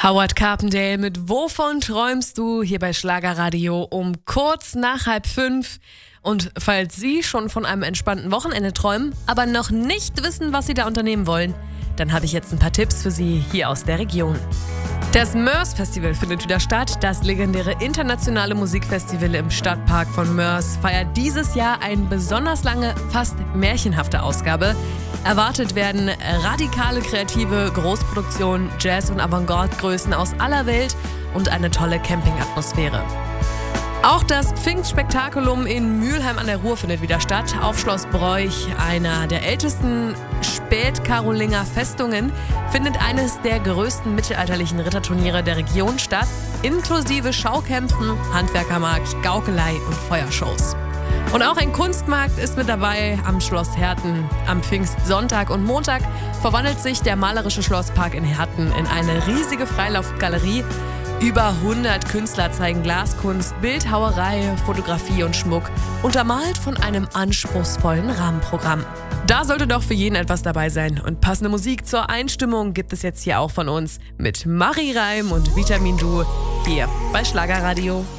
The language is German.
Howard Carpendale mit Wovon träumst du? Hier bei Schlagerradio um kurz nach 4:30. Und falls Sie schon von einem entspannten Wochenende träumen, aber noch nicht wissen, was Sie da unternehmen wollen, dann habe ich jetzt ein paar Tipps für Sie hier aus der Region. Das Mörs Festival findet wieder statt. Das legendäre internationale Musikfestival im Stadtpark von Mörs feiert dieses Jahr eine besonders lange, fast märchenhafte Ausgabe. Erwartet werden radikale, kreative Großproduktionen, Jazz- und Avantgarde-Größen aus aller Welt und eine tolle Campingatmosphäre. Auch das Pfingstspektakulum in Mülheim an der Ruhr findet wieder statt. Auf Schloss Broich, einer der ältesten Spätkarolinger Festungen, findet eines der größten mittelalterlichen Ritterturniere der Region statt, inklusive Schaukämpfen, Handwerkermarkt, Gaukelei und Feuershows. Und auch ein Kunstmarkt ist mit dabei am Schloss Herten. Am Pfingstsonntag und Montag verwandelt sich der malerische Schlosspark in Herten in eine riesige Freilaufgalerie. Über 100 Künstler zeigen Glaskunst, Bildhauerei, Fotografie und Schmuck, untermalt von einem anspruchsvollen Rahmenprogramm. Da sollte doch für jeden etwas dabei sein. Und passende Musik zur Einstimmung gibt es jetzt hier auch von uns mit Marie Reim und Vitamin Du hier bei Schlagerradio.